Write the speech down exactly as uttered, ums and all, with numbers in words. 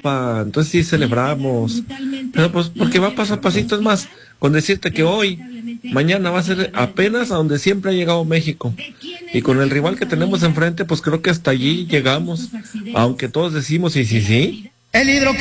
Europa, entonces sí celebramos. Pero pues porque va paso a pasito, es más, con decirte que hoy, mañana va a ser apenas a donde siempre ha llegado México. Y con el rival que tenemos enfrente, pues creo que hasta allí llegamos. Aunque todos decimos, y sí, sí. El hidro